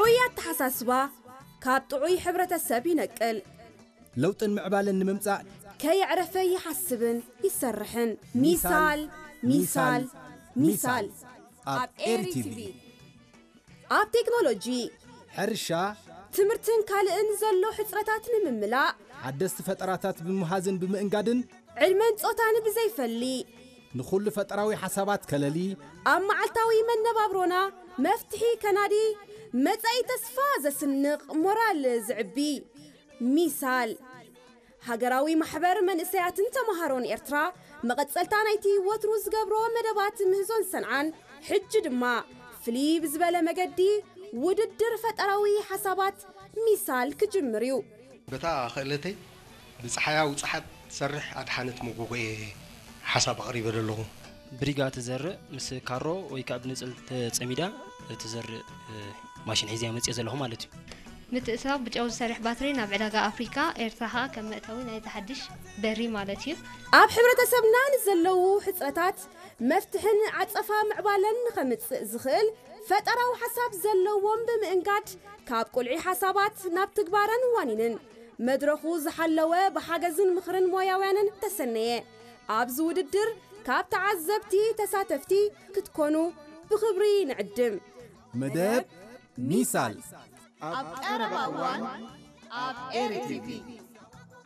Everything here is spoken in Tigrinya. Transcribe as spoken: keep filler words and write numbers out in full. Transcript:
ጥዑያት ተሓሳስባ ካብ ጥዑይ ሕብረተሰብ ይነቅል ለውጥን ምዕባልን ንምምጻእ ከይዕረፈ ይሓስብን ይሰርሕን ሚሳል ሚሳል ሚሳል ኣብ ኤር ቲቪ ኣብ ቴክኖሎጂ ሕርሻ ትምህርትን ካልእን ዘሎ ሕጽረታት ንምምላእ ሓደስቲ ፈጠራታት ብምሃዝን ብምእንጋድን ዕልመን ጾታን ብዘይፈሊ ንኹሉ ፈጠራዊ ሓሳባት ከለሊ ኣብ መዓልታዊ መነባብሮና መፍትሒ ከናዲ መጻኢ ተስፋ ዘስንቕ ሞራል ዝዕቢ ሚሳል ሃገራዊ ማሕበር መንእሰያትን ተማሃሮን ኤርትራ መቐጸልታ ናይቲ ወትሩ ዝገብሮ መደባት ምህዞን ሰንዓን ሕጂ ድማ ፍልይ ብዝበለ መገዲ ውድድር ፈጠራዊ ሓሳባት ሚሳል ክጅምር እዩ በታ ኽእለተይ ብፀሓያዊ ፀሓት ሰርሕ ኣድሓነት መጎጎየ ሓሳብ ኣቕሪበ ኣለኹ ብሪጋ ተዘርእ ምስ ካሮ ወይ ካብ ንጽል ተጸሚዳ ተዘርእ ማሽን ሒዝያ መጽየ ዘለኹ ማለት እዩ ምትእሳብ ብጨው ዝሰርሕ ባትሪ ናብ ዕዳጋ ኣፍሪካ ኤርትራኻ ከም መእተዊ ናይ ተሓድሽ በሪ ማለት እዩ ኣብ ሕብረተሰብና ንዘለዉ ሕጽረታት መፍትሕን ዓጸፋ ምዕባለን ከምጽእ ዝኽእል ፈጠራዊ ሓሳብ ዘለዎም ብምእንጋድ ካብ ቁልዒ ሓሳባት ናብ ትግባረን ዋኒንን መድረኹ ዝሓለወ ብሓገዝን ምኽርን ሞያውያንን ተሰነየ ኣብዚ ውድድር ካብ ተዓዘብቲ ተሳተፍቲ ክትኮኑ ብኽብሪ ንዕድም መደብ ሚሳል ኣብ ቀረባ እዋን ኣብ ኤር ቲቪ